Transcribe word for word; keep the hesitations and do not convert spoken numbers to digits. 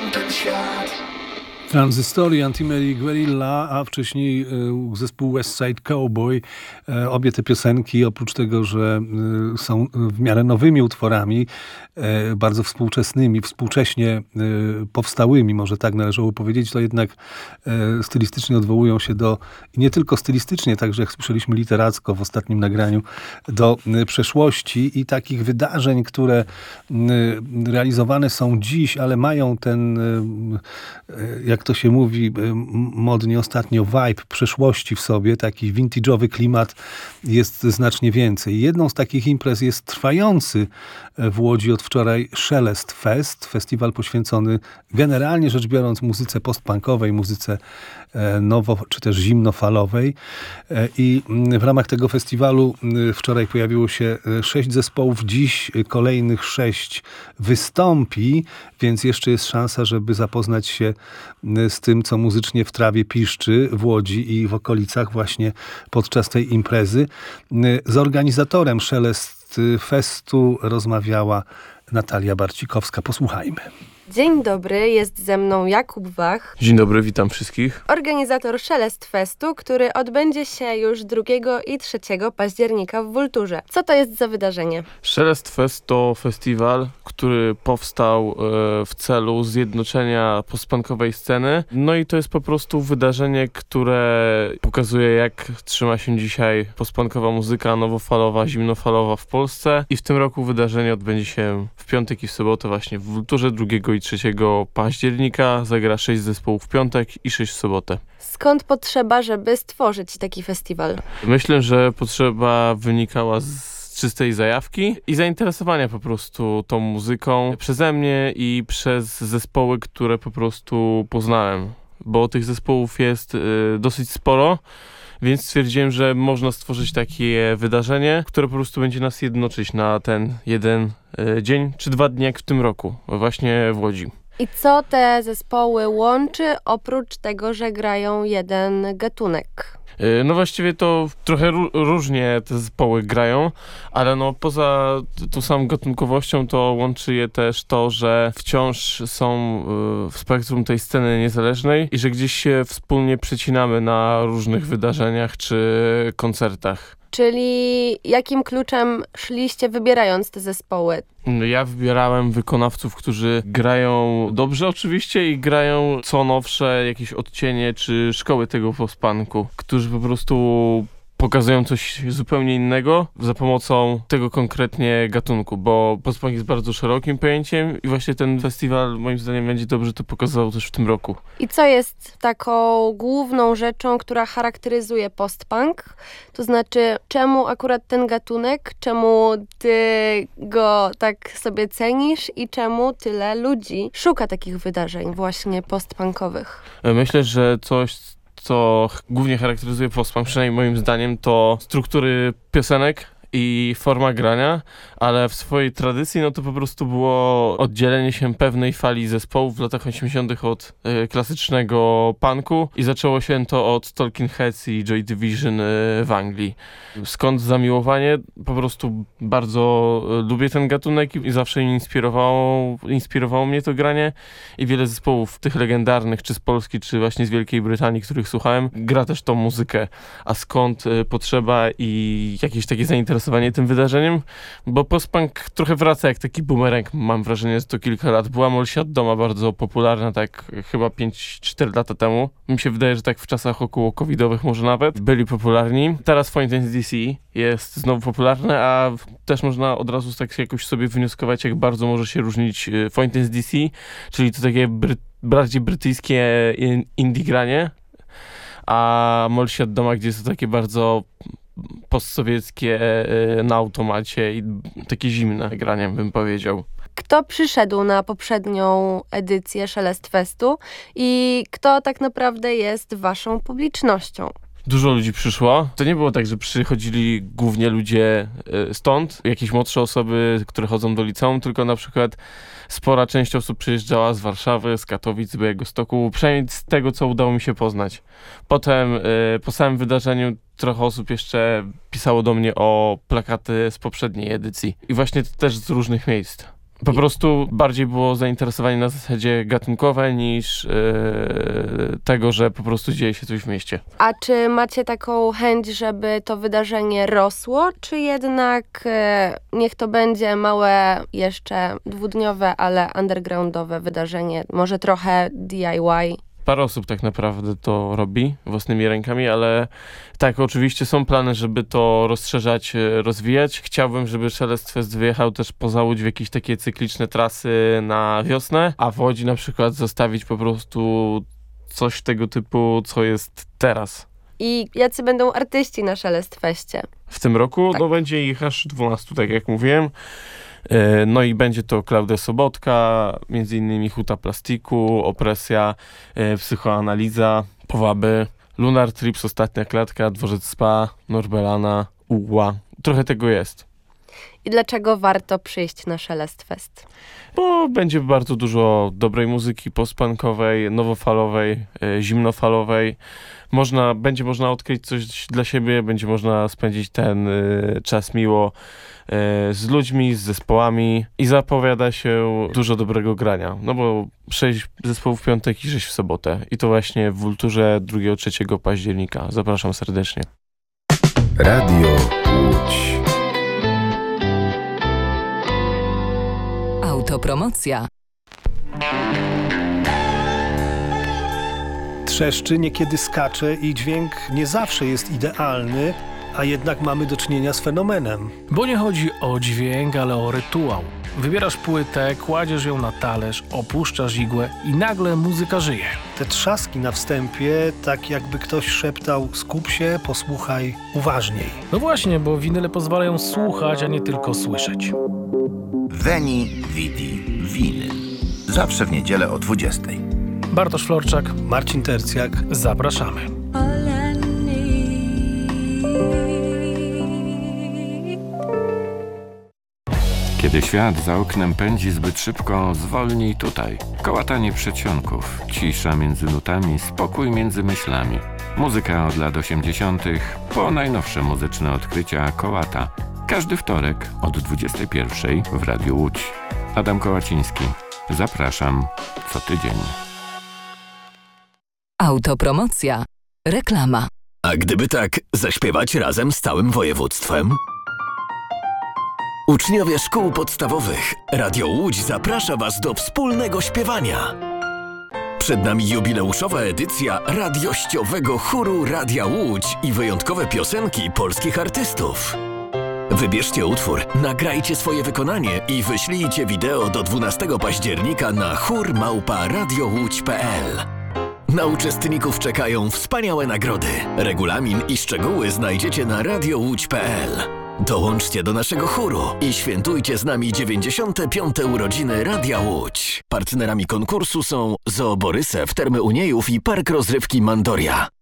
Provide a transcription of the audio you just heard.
tamten świat. Tranzystory, Anti-Mary Guerilla, a wcześniej y, zespół West Side Cowboy. Y, obie te piosenki, oprócz tego, że y, są w miarę nowymi utworami, y, bardzo współczesnymi, współcześnie y, powstałymi, może tak należało powiedzieć, to jednak y, stylistycznie odwołują się do, i nie tylko stylistycznie, także jak słyszeliśmy literacko w ostatnim nagraniu, do y, przeszłości i takich wydarzeń, które y, realizowane są dziś, ale mają ten, y, y, jak to się mówi modnie ostatnio, vibe przeszłości w sobie, taki vintage'owy klimat jest znacznie więcej. Jedną z takich imprez jest trwający w Łodzi od wczoraj Szelest Fest, festiwal poświęcony generalnie rzecz biorąc muzyce postpunkowej, muzyce nowo, czy też zimnofalowej. I w ramach tego festiwalu wczoraj pojawiło się sześć zespołów, dziś kolejnych sześć wystąpi, więc jeszcze jest szansa, żeby zapoznać się z tym, co muzycznie w trawie piszczy w Łodzi i w okolicach właśnie podczas tej imprezy. Z organizatorem Szelest Festu rozmawiała Natalia Barcikowska. Posłuchajmy. Dzień dobry, jest ze mną Jakub Wach. Dzień dobry, witam wszystkich. Organizator Szelest Festu, który odbędzie się już drugiego i trzeciego października w Wulturze. Co to jest za wydarzenie? Szelest Fest to festiwal, który powstał e, w celu zjednoczenia postpunkowej sceny. No i to jest po prostu wydarzenie, które pokazuje, jak trzyma się dzisiaj postpunkowa muzyka nowofalowa, zimnofalowa w Polsce. I w tym roku wydarzenie odbędzie się w piątek i w sobotę właśnie w Wulturze drugiego i trzeciego października. Zagra sześć zespołów w piątek i sześć w sobotę. Skąd potrzeba, żeby stworzyć taki festiwal? Myślę, że potrzeba wynikała z czystej zajawki i zainteresowania po prostu tą muzyką przeze mnie i przez zespoły, które po prostu poznałem. Bo tych zespołów jest y, dosyć sporo, więc stwierdziłem, że można stworzyć takie wydarzenie, które po prostu będzie nas jednoczyć na ten jeden y, dzień czy dwa dni jak w tym roku, właśnie w Łodzi. I co te zespoły łączy, oprócz tego, że grają jeden gatunek? No właściwie to trochę ró- różnie te zespoły grają, ale no poza tą samą gatunkowością to łączy je też to, że wciąż są y, w spektrum tej sceny niezależnej i że gdzieś się wspólnie przecinamy na różnych wydarzeniach czy koncertach. Czyli jakim kluczem szliście, wybierając te zespoły? Ja wybierałem wykonawców, którzy grają dobrze oczywiście i grają co nowsze jakieś odcienie czy szkoły tego postpunku, którzy po prostu pokazują coś zupełnie innego za pomocą tego konkretnie gatunku, bo postpunk jest bardzo szerokim pojęciem i właśnie ten festiwal moim zdaniem będzie dobrze to pokazał też w tym roku. I co jest taką główną rzeczą, która charakteryzuje postpunk? To znaczy, czemu akurat ten gatunek, czemu ty go tak sobie cenisz i czemu tyle ludzi szuka takich wydarzeń właśnie postpunkowych? Myślę, że coś, co głównie charakteryzuje postpunk, przynajmniej moim zdaniem, to struktury piosenek i forma grania, ale w swojej tradycji no to po prostu było oddzielenie się pewnej fali zespołów w latach osiemdziesiątych od y, klasycznego punku i zaczęło się to od Talking Heads i Joy Division y, w Anglii. Skąd zamiłowanie? Po prostu bardzo y, lubię ten gatunek i zawsze mnie inspirowało, inspirowało mnie to granie i wiele zespołów tych legendarnych, czy z Polski, czy właśnie z Wielkiej Brytanii, których słuchałem, gra też tą muzykę. A skąd y, potrzeba i jakieś takie zainteresowanie tym wydarzeniem, bo postpunk trochę wraca jak taki bumerang, mam wrażenie, że to kilka lat. Była Molsi od Doma bardzo popularna, tak chyba pięć cztery lata temu. Mi się wydaje, że tak w czasach około covidowych może nawet byli popularni. Teraz Fountains D C jest znowu popularne, a też można od razu tak jakoś sobie wnioskować, jak bardzo może się różnić Fountains D C, czyli to takie bry- bardziej brytyjskie indie granie, a Molsi od Doma, gdzie jest to takie bardzo postsowieckie y, na automacie i takie zimne granie, bym powiedział. Kto przyszedł na poprzednią edycję Szelest Festu i kto tak naprawdę jest waszą publicznością? Dużo ludzi przyszło. To nie było tak, że przychodzili głównie ludzie y, stąd, jakieś młodsze osoby, które chodzą do liceum, tylko na przykład spora część osób przyjeżdżała z Warszawy, z Katowic, z Białegostoku, przynajmniej z tego, co udało mi się poznać. Potem y, po samym wydarzeniu trochę osób jeszcze pisało do mnie o plakaty z poprzedniej edycji. I właśnie też z różnych miejsc. Po prostu bardziej było zainteresowanie na zasadzie gatunkowe niż yy, tego, że po prostu dzieje się coś w mieście. A czy macie taką chęć, żeby to wydarzenie rosło, czy jednak e, niech to będzie małe, jeszcze dwudniowe, ale undergroundowe wydarzenie, może trochę D I Y? Parę osób tak naprawdę to robi własnymi rękami, ale tak, oczywiście są plany, żeby to rozszerzać, rozwijać. Chciałbym, żeby Szelest Fest wyjechał też poza Łódź w jakieś takie cykliczne trasy na wiosnę, a w Łodzi na przykład zostawić po prostu coś tego typu, co jest teraz. I jacy będą artyści na Szelest Feście? W tym roku Tak. no, będzie ich aż dwunastu, tak jak mówiłem. E, No i będzie to Klaudia Sobotka, między innymi Huta Plastiku, Opresja, e, Psychoanaliza, Powaby, Lunar Trips, Ostatnia Klatka, Dworzec Spa, Norbelana, Ugła. Trochę tego jest. I dlaczego warto przyjść na Szelest Fest? Bo będzie bardzo dużo dobrej muzyki postpunkowej, nowofalowej, e, zimnofalowej. Można, będzie można odkryć coś dla siebie, będzie można spędzić ten e, czas miło e, z ludźmi, z zespołami i zapowiada się dużo dobrego grania. No bo sześć zespołów w piątek i sześć w sobotę. I to właśnie w Wulturze drugiego trzeciego października. Zapraszam serdecznie. Radio Łódź. Autopromocja. Trzeszczy, niekiedy skacze i dźwięk nie zawsze jest idealny, a jednak mamy do czynienia z fenomenem. Bo nie chodzi o dźwięk, ale o rytuał. Wybierasz płytę, kładziesz ją na talerz, opuszczasz igłę i nagle muzyka żyje. Te trzaski na wstępie, tak jakby ktoś szeptał: skup się, posłuchaj uważniej. No właśnie, bo winyle pozwalają słuchać, a nie tylko słyszeć. Veni Vidi Vinyl. Zawsze w niedzielę o dwudziestej. Bartosz Florczak, Marcin Tercjak. zapraszamy. Kiedy świat za oknem pędzi zbyt szybko, zwolnij tutaj. Kołatanie przedsionków, cisza między nutami, spokój między myślami. Muzyka od lat osiemdziesiątych po najnowsze muzyczne odkrycia Kołata. Każdy wtorek od dwudziestej pierwszej w Radiu Łódź. Adam Kołaciński. Zapraszam co tydzień. Autopromocja. Reklama. A gdyby tak zaśpiewać razem z całym województwem? Uczniowie szkół podstawowych, Radio Łódź zaprasza Was do wspólnego śpiewania. Przed nami jubileuszowa edycja radiościowego chóru Radia Łódź i wyjątkowe piosenki polskich artystów. Wybierzcie utwór, nagrajcie swoje wykonanie i wyślijcie wideo do dwunastego października na chór małpa radiołódź kropka p l. Na uczestników czekają wspaniałe nagrody. Regulamin i szczegóły znajdziecie na radiołódź kropka p l. Dołączcie do naszego chóru i świętujcie z nami dziewięćdziesiąte piąte urodziny Radia Łódź. Partnerami konkursu są Zoo Borysew, Termy Uniejów i Park Rozrywki Mandoria.